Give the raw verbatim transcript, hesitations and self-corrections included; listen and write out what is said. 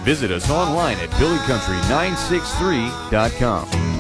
Visit us online at billy country nine six three dot com.